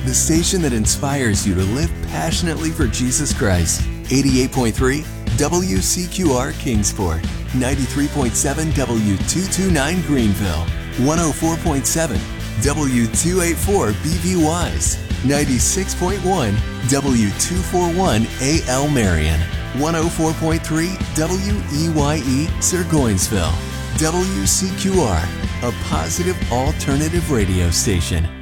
the station that inspires you to live passionately for Jesus Christ. 88.3 WCQR Kingsport, 93.7 W229 Greenville, 104.7 W284 BV Wise, 96.1 W241 AL Marion, 104.3 WEYE Sirgoinsville. WCQR, a positive alternative radio station.